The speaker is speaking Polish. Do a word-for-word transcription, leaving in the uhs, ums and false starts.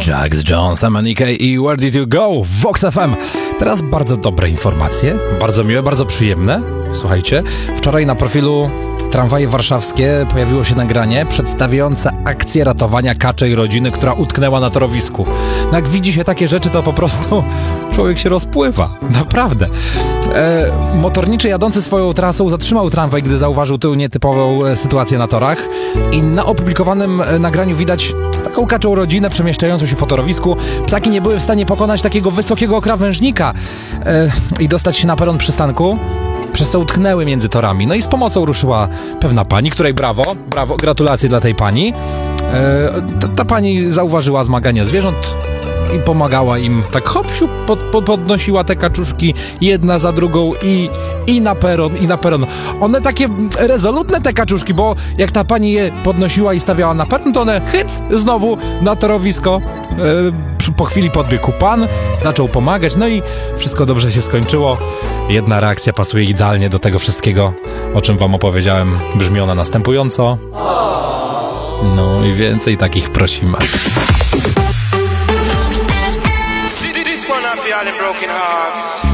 Jax Jones, Monika i Where Did You Go? Vox F M. Teraz bardzo dobre informacje, bardzo miłe, bardzo przyjemne. Słuchajcie, wczoraj na profilu Tramwaje Warszawskie pojawiło się nagranie przedstawiające akcję ratowania kaczej rodziny, która utknęła na torowisku. No jak widzi się takie rzeczy, to po prostu człowiek się rozpływa. Naprawdę. E, motorniczy jadący swoją trasą zatrzymał tramwaj, gdy zauważył tę nietypową sytuację na torach. I na opublikowanym nagraniu widać taką kaczą rodzinę przemieszczającą się po torowisku. Ptaki nie były w stanie pokonać takiego wysokiego krawężnika e, i dostać się na peron przystanku, przez co utknęły między torami. No i z pomocą ruszyła pewna pani, której brawo, brawo, gratulacje dla tej pani. E, ta, ta pani zauważyła zmagania zwierząt i pomagała im tak hopsiu, pod, pod, podnosiła te kaczuszki jedna za drugą i, i na peron, i na peron. One takie rezolutne te kaczuszki, bo jak ta pani je podnosiła i stawiała na peron, to one hyc, znowu na torowisko. E, po chwili podbiegł pan, zaczął pomagać, no i wszystko dobrze się skończyło. Jedna reakcja pasuje idealnie do tego wszystkiego, o czym wam opowiedziałem. Brzmi ona następująco. No i więcej takich prosimy. This one I feel the broken hearts.